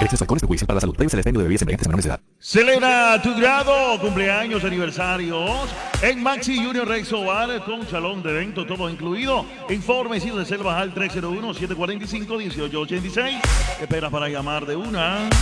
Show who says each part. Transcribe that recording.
Speaker 1: El exceso de alcohol es perjudicial para la salud. Prohíbes el expendio de bebidas embriagantes a menores de edad.
Speaker 2: Celebra tu grado, cumpleaños, aniversarios en Maxi Junior Rexo Bar con salón de evento, todo incluido. Informes y reservas al 301-745-1886. ¿Qué esperas para llamar de una?